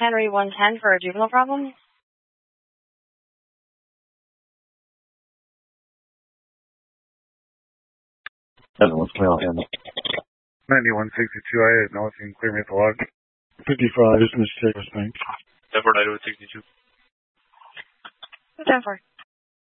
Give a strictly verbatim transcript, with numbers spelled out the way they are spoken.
Henry one ten for a juvenile problem. Seven, what's going on? ninety-one sixty-two, I had nothing. Clear me at the log. fifty-five, Mister Davis, thanks. ten four ninety-one sixty-two. ten four.